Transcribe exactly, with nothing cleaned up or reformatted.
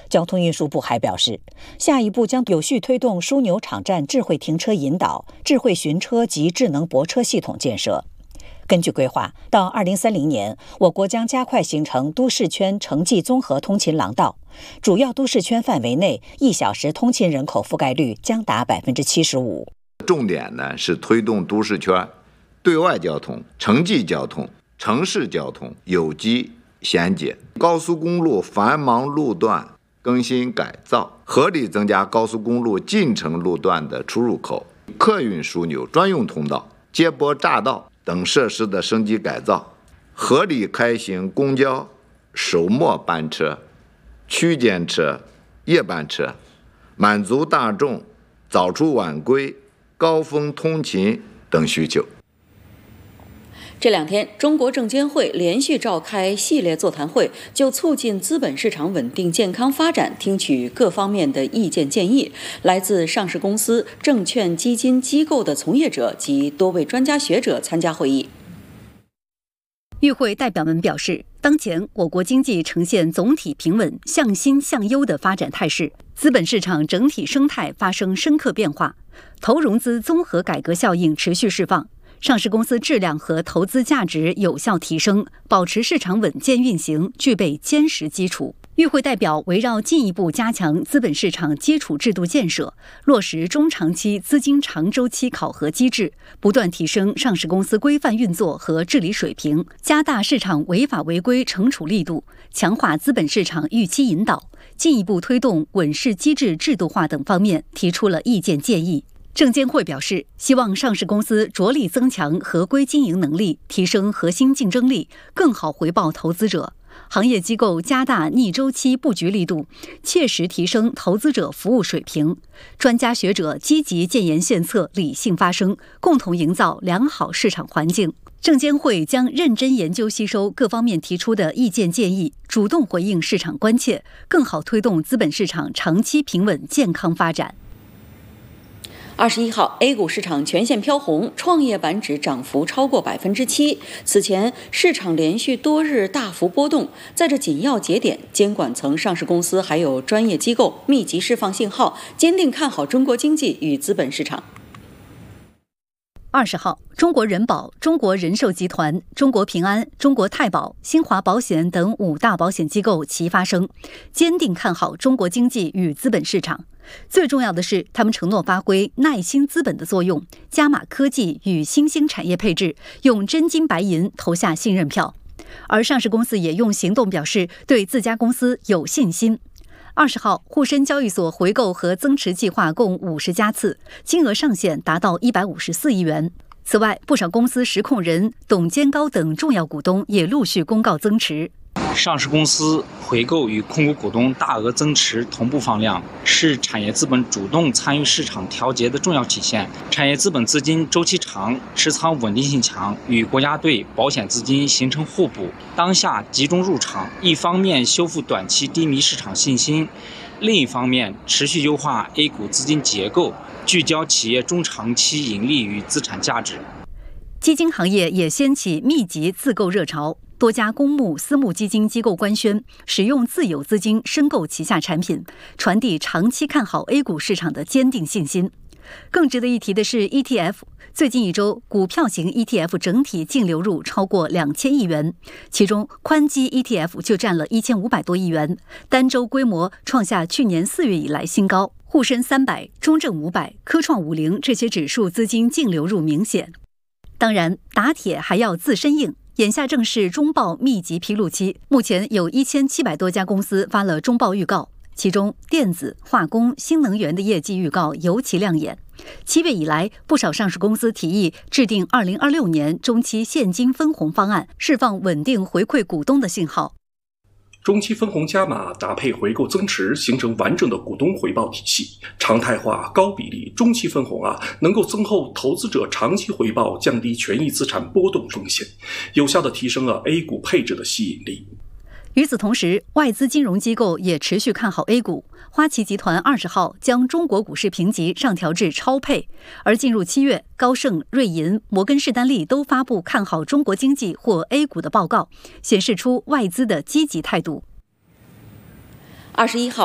交通运输部还表示，下一步将有序推动枢纽场站智慧停车引导、智慧巡车及智能泊车系统建设。根据规划，到二零三零年，我国将加快形成都市圈城际综合通勤廊道，主要都市圈范围内一小时通勤人口覆盖率将达百分之七十五。 重点呢是推动都市圈对外交通、城际交通、城市交通有机衔接，高速公路繁忙路段更新改造，合理增加高速公路进城路段的出入口、客运枢纽专用通道、接驳匝道等设施的升级改造，合理开行公交首末班车、区间车、夜班车，满足大众早出晚归、高峰通勤等需求。 这两天，中国证监会连续召开系列座谈会，就促进资本市场稳定健康发展，听取各方面的意见建议。来自上市公司、证券基金机构的从业者及多位专家学者参加会议。 与会代表们表示，当前我国经济呈现总体平稳、向新向优的发展态势，资本市场整体生态发生深刻变化，投融资综合改革效应持续释放。上市公司质量和投资价值有效提升，保持市场稳健运行，具备坚实基础。与会代表围绕进一步加强资本市场基础制度建设，落实中长期资金长周期考核机制，不断提升上市公司规范运作和治理水平，加大市场违法违规惩处力度，强化资本市场预期引导，进一步推动稳市机制制度化等方面提出了意见建议。证监会表示，希望上市公司着力增强合规经营能力，提升核心竞争力，更好回报投资者。行业机构加大逆周期布局力度，切实提升投资者服务水平。专家学者积极建言献策，理性发声，共同营造良好市场环境。证监会将认真研究吸收各方面提出的意见建议，主动回应市场关切，更好推动资本市场长期平稳健康发展。 二十一号 ，A 股市场全线飘红，创业板指涨幅超过百分之七。此前，市场连续多日大幅波动，在这紧要节点，监管层、上市公司还有专业机构密集释放信号，坚定看好中国经济与资本市场。 二十号，中国人保、中国人寿集团、中国平安、中国太保、新华保险等五大保险机构齐发声，坚定看好中国经济与资本市场。最重要的是，他们承诺发挥耐心资本的作用，加码科技与新兴产业配置，用真金白银投下信任票。而上市公司也用行动表示对自家公司有信心。二十号，沪深交易所回购和增持计划共五十家次，金额上限达到一百五十四亿元。此外，不少公司实控人、董监高等重要股东也陆续公告增持。 上市公司回购与控股股东大额增持同步放量，是产业资本主动参与市场调节的重要体现。产业资本资金周期长，持仓稳定性强，与国家队保险资金形成互补。当下集中入场，一方面修复短期低迷市场信心，另一方面持续优化 A 股资金结构，聚焦企业中长期盈利与资产价值。 基金行业也掀起密集自购热潮。多家公募、私募基金机构官宣使用自有资金申购旗下产品，传递长期看好 A 股市场的坚定信心。更值得一提的是 E T F， 最近一周股票型 E T F 整体净流入超过两千亿元，其中宽基 E T F 就占了一千五百多亿元，单周规模创下去年四月以来新高。沪深三百、中证五百、科创五零这些指数资金净流入明显。当然，打铁还要自身硬。眼下正是中报密集披露期，目前有一千七百多家公司发了中报预告，其中电子、化工、新能源的业绩预告尤其亮眼。七月以来，不少上市公司提议制定二零二六年中期现金分红方案，释放稳定回馈股东的信号。 中期分红加码搭配回购增持，形成完整的股东回报体系。常态化、高比例中期分红啊，能够增厚投资者长期回报，降低权益资产波动风险，有效地提升了 A 股配置的吸引力。 与此同时，外资金融机构也持续看好 A 股。花旗集团二十号将中国股市评级上调至超配，而进入七月，高盛、瑞银、摩根士丹利都发布看好中国经济或 A 股的报告，显示出外资的积极态度。 二十一号